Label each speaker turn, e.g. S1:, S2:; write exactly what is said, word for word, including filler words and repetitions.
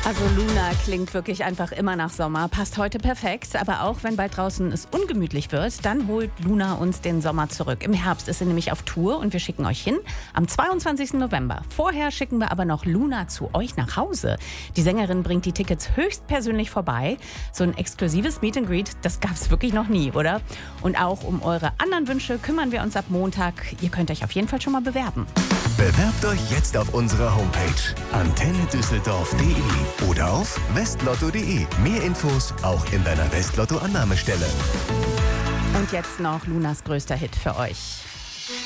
S1: Also Luna klingt wirklich einfach immer nach Sommer, passt heute perfekt, aber auch wenn bald draußen es ungemütlich wird, dann holt Luna uns den Sommer zurück. Im Herbst ist sie nämlich auf Tour und wir schicken euch hin am zweiundzwanzigsten November. Vorher schicken wir aber noch Luna zu euch nach Hause. Die Sängerin bringt die Tickets höchstpersönlich vorbei. So ein exklusives Meet and Greet, das gab es wirklich noch nie, oder? Und auch um eure anderen Wünsche kümmern wir uns ab Montag. Ihr könnt euch auf jeden Fall schon mal bewerben.
S2: Bewerbt euch jetzt auf unserer Homepage antenne düsseldorf punkt de oder auf westlotto punkt de. Mehr Infos auch in deiner Westlotto-Annahmestelle.
S1: Und jetzt noch Lunas größter Hit für euch.